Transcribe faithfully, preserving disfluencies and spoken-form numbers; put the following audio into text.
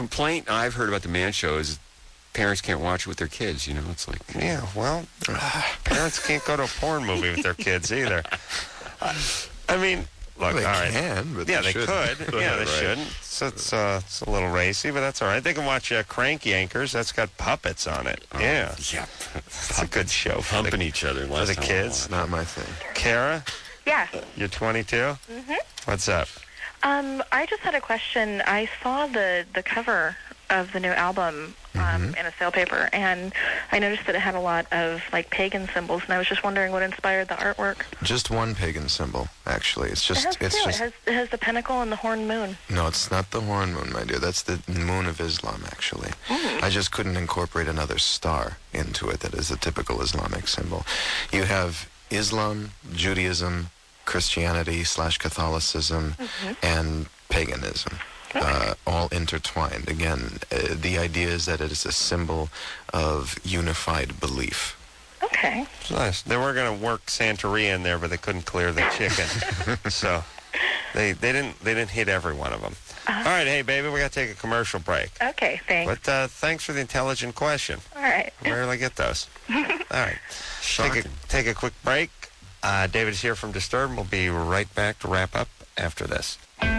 complaint I've heard about the Man Show is parents can't watch it with their kids. You know, it's like yeah. Well, uh, parents can't go to a porn movie with their kids either. I, I mean, look, well, they all right. can, but yeah, they, they shouldn't. could. Yeah, they Right. shouldn't. So it's uh, it's a little racy, but that's all right. They can watch uh, Crank Yankers. That's got puppets on it. Oh, yeah, yeah, it's a good show for humping the, each other for the kids. Not my thing. Kara, Yeah. you're twenty-two. Mm-hmm. What's up? Um, I just had a question. I saw the, the cover of the new album um, Mm-hmm. in a sale paper, and I noticed that it had a lot of like pagan symbols, and I was just wondering what inspired the artwork. Just one pagan symbol, actually. It's just, it has it's two. just. It has, it has the pentacle and the horned moon. No, it's not the horn moon, my dear. That's the moon of Islam, actually. Mm. I just couldn't incorporate another star into it that is a typical Islamic symbol. You have Islam, Judaism, Christianity slash Catholicism, Mm-hmm. and paganism. Okay. Uh, all intertwined. Again, uh, the idea is that it is a symbol of unified belief. Okay. It's nice. They were going to work Santeria in there, but they couldn't clear the chicken, so they they didn't they didn't hit every one of them. Uh-huh. All right, hey baby, we got to take a commercial break. Okay, thanks. But uh, thanks for the intelligent question. All right. Rarely get those. All right, take Shocking. a take a quick break. Uh, David is here from Disturbed. We'll be right back to wrap up after this.